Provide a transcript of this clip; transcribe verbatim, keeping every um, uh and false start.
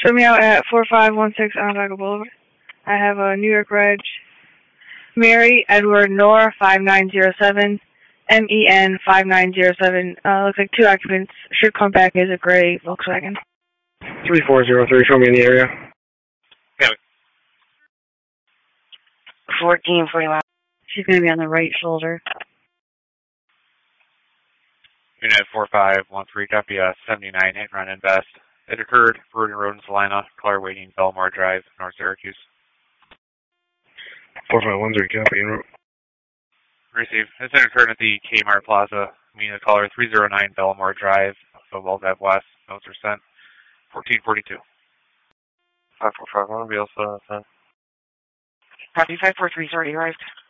Send me out at four five one six Onondaga Boulevard. I have a New York Reg. Mary Edward Noor five nine zero seven. M E N five nine zero seven. Uh, looks like two occupants. Should come back as a gray Volkswagen. three four zero three, show me in the area. Got it. fourteen forty-one. She's going to be on the right shoulder. Unit four five one three, copy uh, seventy-nine, hit run invest. It occurred, Rudin Road in Salina, car waiting, Belmore Drive, North Syracuse. four five one three, copy. Receive. Incident occurred at the Kmart Plaza. Meaning caller three oh nine Belmore Drive, Sobel Ave West. Notes are sent. fourteen forty-two. five four five one, be also sent. Copy five four three, sorry, arrived.